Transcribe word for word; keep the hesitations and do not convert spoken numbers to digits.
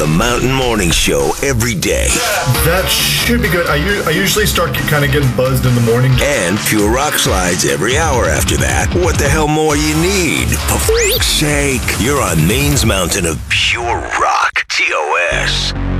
The Mountain Morning Show every day. That should be good. I, u- I usually start kind of getting buzzed in the morning. And Pure Rock slides every hour after that. What the hell more you need? For f***'s sake. You're on Maine's mountain of pure rock. T O S.